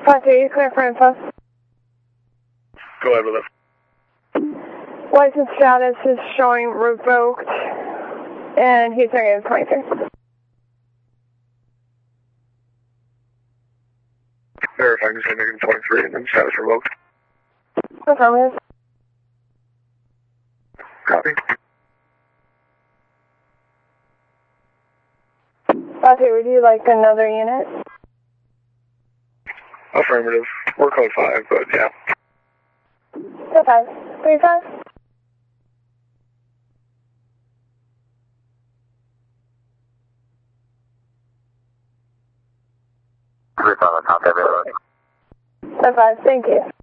5-2, you clear for info. Go ahead with it. License status is showing revoked, and he's negative 23. Verifying say negative 23 and then status revoked. Affirmative. Copy. 5-2, would you like another unit? Affirmative. We're code 5, but yeah. Code 5. 3-5? Code 5, thank you.